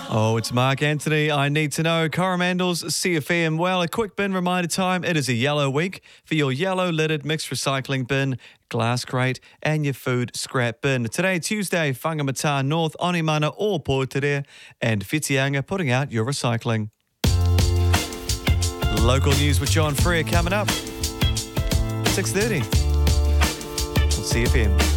Oh, it's Mark Anthony. I need to know. Coromandel's CFM. Well, a quick bin reminder time. It is a yellow week for your yellow lidded mixed recycling bin, glass crate, and your food scrap bin. Today, Tuesday, Whangamata North, Onimana or Portere, and Whitianga putting out your recycling. Local news with John Freer coming up. 6:30 on CFM.